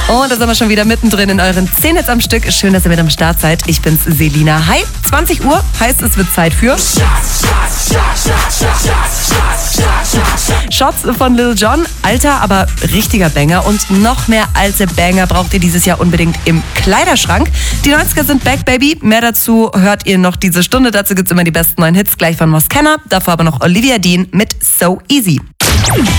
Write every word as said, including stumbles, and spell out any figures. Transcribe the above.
Und da sind wir schon wieder mittendrin in euren zehn Hits am Stück. Schön, dass ihr mit am Start seid. Ich bin's, Selina. Hi, zwanzig Uhr, heißt es wird Zeit für Shots von Lil Jon. Alter, aber richtiger Banger. Und noch mehr alte Banger braucht ihr dieses Jahr unbedingt im Kleiderschrank. Die neunziger sind back, baby. Mehr dazu hört ihr noch diese Stunde. Dazu gibt's immer die besten neuen Hits. Gleich von Moskenna. Davor aber noch Olivia Dean mit So Easy.